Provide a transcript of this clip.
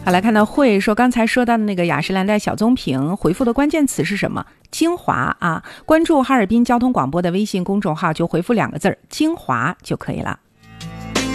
好，来看到慧说，刚才说到的那个雅诗兰黛小棕瓶回复的关键词是什么？精华啊！关注哈尔滨交通广播的微信公众号，就回复2个字精华就可以了。